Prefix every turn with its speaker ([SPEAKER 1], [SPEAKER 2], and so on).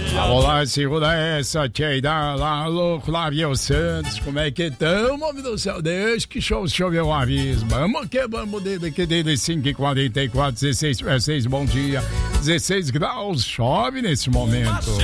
[SPEAKER 1] Olá, segura essa, Tcheida, lá, louco, Flávio Santos, como é que estamos, homem do céu? Deixa que chover um aviso. Vamos que vamos dele, 5h44, 16, bom dia, 16 graus, chove nesse momento.